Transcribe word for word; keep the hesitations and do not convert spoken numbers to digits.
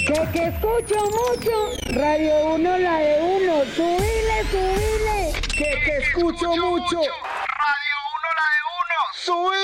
Que que escucho mucho, Radio Uno la de uno, subile, subile. Que que escucho mucho, Radio Uno la de uno, subile.